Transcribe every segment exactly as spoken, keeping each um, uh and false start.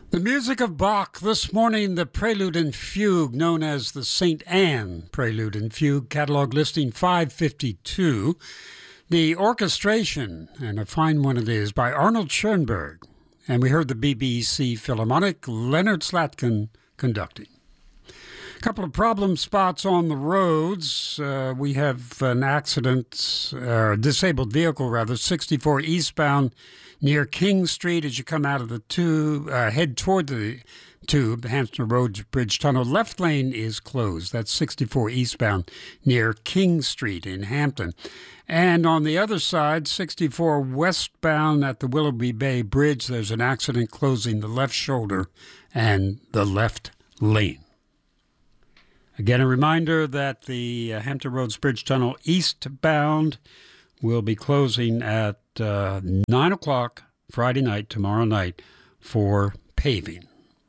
The music of Bach this morning, the Prelude and Fugue, known as the Saint Anne Prelude and Fugue, catalog listing five fifty-two. The orchestration, and a fine one it is, by Arnold Schoenberg. And we heard the B B C Philharmonic, Leonard Slatkin conducting. A couple of problem spots on the roads. Uh, we have an accident, uh, disabled vehicle rather, sixty-four eastbound near King Street as you come out of the tube, uh, head toward the tube, Hampton Roads Bridge Tunnel. Left lane is closed. That's sixty-four eastbound near King Street in Hampton. And on the other side, sixty-four westbound at the Willoughby Bay Bridge, there's an accident closing the left shoulder and the left lane. Again, a reminder that the uh, Hampton Roads Bridge Tunnel eastbound will be closing at uh, nine o'clock Friday night, tomorrow night, for paving.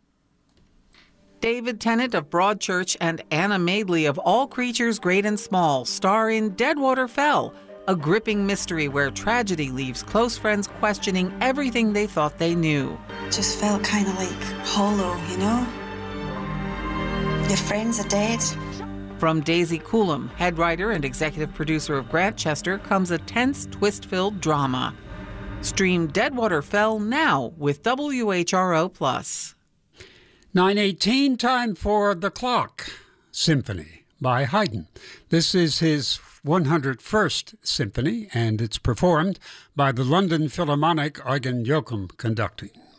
David Tennant of Broadchurch and Anna Madeley of All Creatures Great and Small star in Deadwater Fell, a gripping mystery where tragedy leaves close friends questioning everything they thought they knew. Just felt kind of like hollow, you know? Your friends are dead. From Daisy Coulomb, head writer and executive producer of Grantchester, comes a tense, twist-filled drama. Stream Deadwater Fell now with W H R O Plus. nine eighteen, time for The Clock Symphony by Haydn. This is his one hundred first symphony, and it's performed by the London Philharmonic, Eugen Joachim conducting.